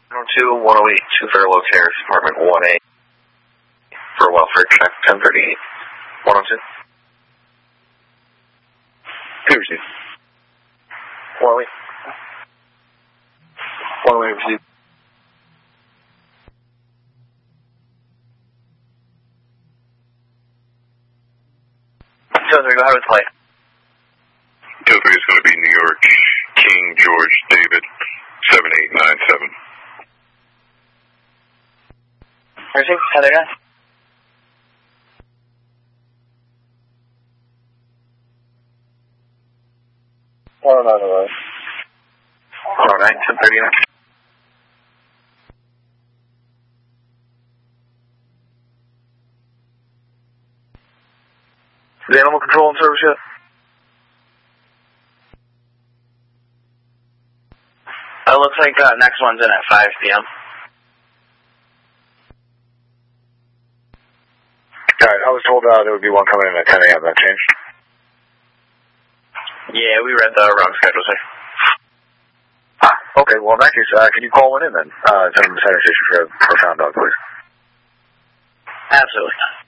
102, 108, 2 Fairlow Terrace, apartment 1A, for a welfare check, 1038. 102. Peterson. 108. 108 received. Go ahead with play. 203 is going to be New York, King George David, 7897. Nursing, other guy. Oh, no. 109, 1039. Is animal control in service yet? It looks like next one's in at 5 p.m. Alright, I was told there would be one coming in at 10 a.m. That changed? Yeah, we read the wrong schedule, sir. Okay, well in that case, can you call one in then? Send them to the center station for Found Dog, please. Absolutely.